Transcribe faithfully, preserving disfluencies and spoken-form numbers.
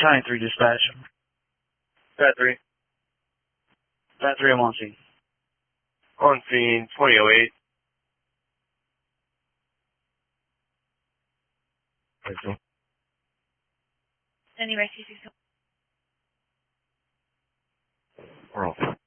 County three dispatch. Pat three. Pat three, I'm on scene. On scene, twenty oh eight. Any rescue? We're all